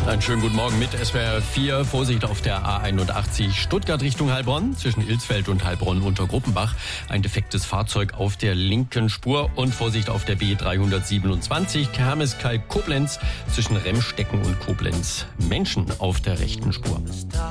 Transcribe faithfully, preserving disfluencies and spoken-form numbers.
Einen schönen guten Morgen mit S W R vier. Vorsicht auf der A einundachtzig Stuttgart Richtung Heilbronn. Zwischen Ilsfeld und Heilbronn unter Gruppenbach. Ein defektes Fahrzeug auf der linken Spur. Und Vorsicht auf der B dreihundertsiebenundzwanzig Hermeskalk Koblenz. Zwischen Remstecken und Koblenz. Menschen auf der rechten Spur.